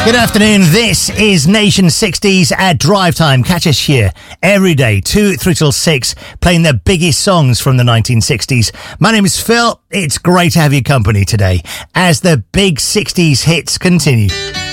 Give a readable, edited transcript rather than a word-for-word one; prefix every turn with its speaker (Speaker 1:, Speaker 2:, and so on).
Speaker 1: Good afternoon, this is Nation 60s at Drive Time. Catch us here every day, 2, 3 till 6, playing the biggest songs from the 1960s. My name is Phil, it's great to have your company today as the big 60s hits continue.